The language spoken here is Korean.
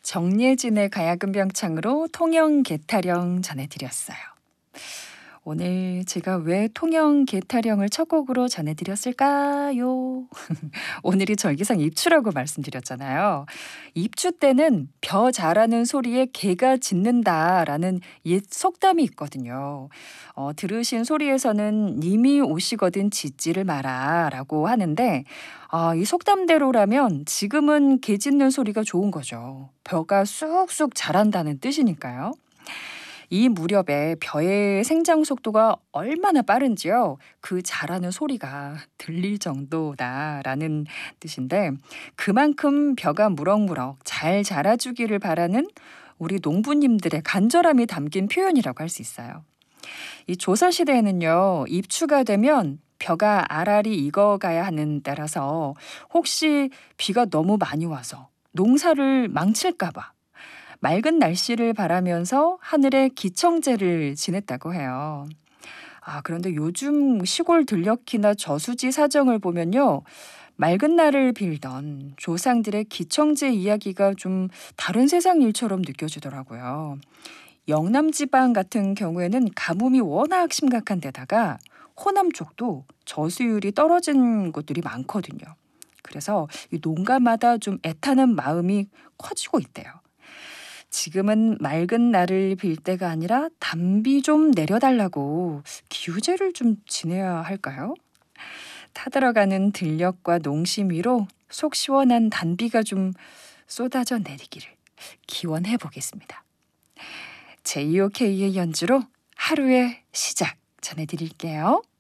정예진의 가야금병창으로 통영개타령 전해드렸어요. 오늘 제가 왜 통영개타령을 첫 곡으로 전해드렸을까요? 오늘이 절기상 입추라고 말씀드렸잖아요. 입추 때는 벼 자라는 소리에 개가 짖는다라는 옛 속담이 있거든요. 들으신 소리에서는 님이 오시거든 짖지를 마라라고 하는데 이 속담대로라면 지금은 개 짖는 소리가 좋은 거죠. 벼가 쑥쑥 자란다는 뜻이니까요. 이 무렵에 벼의 생장 속도가 얼마나 빠른지요. 그 자라는 소리가 들릴 정도다라는 뜻인데 그만큼 벼가 무럭무럭 잘 자라주기를 바라는 우리 농부님들의 간절함이 담긴 표현이라고 할 수 있어요. 이 조선시대에는요. 입추가 되면 벼가 알알이 익어가야 하는 때라서 혹시 비가 너무 많이 와서 농사를 망칠까 봐 맑은 날씨를 바라면서 하늘에 기청제를 지냈다고 해요. 그런데 요즘 시골 들녘이나 저수지 사정을 보면요. 맑은 날을 빌던 조상들의 기청제 이야기가 좀 다른 세상 일처럼 느껴지더라고요. 영남 지방 같은 경우에는 가뭄이 워낙 심각한 데다가 호남 쪽도 저수율이 떨어진 곳들이 많거든요. 그래서 이 농가마다 좀 애타는 마음이 커지고 있대요. 지금은 맑은 날을 빌 때가 아니라 단비 좀 내려달라고 기우제를 좀 지내야 할까요? 타들어가는 들녘과 농심 위로 속 시원한 단비가 좀 쏟아져 내리기를 기원해 보겠습니다. 제2호K의 연주로 하루의 시작 전해드릴게요.